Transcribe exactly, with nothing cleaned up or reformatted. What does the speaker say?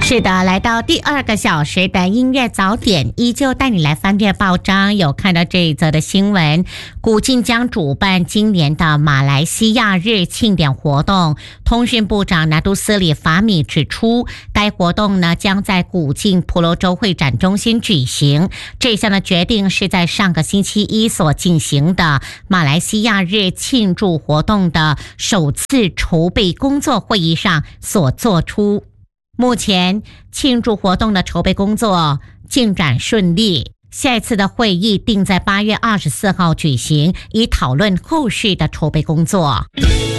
是的，来到第二个小时的音乐早点，依旧带你来翻阅报章，有看到这一则的新闻，古晋将主办今年的马来西亚日庆典活动。通讯部长拿督斯里法米指出，该活动呢将在古晋婆罗洲会展中心举行。这项的决定是在上个星期一所进行的马来西亚日庆祝活动的首次筹备工作会议上所做出。目前庆祝活动的筹备工作进展顺利，下一次的会议定在八月二十四号举行，以讨论后续的筹备工作。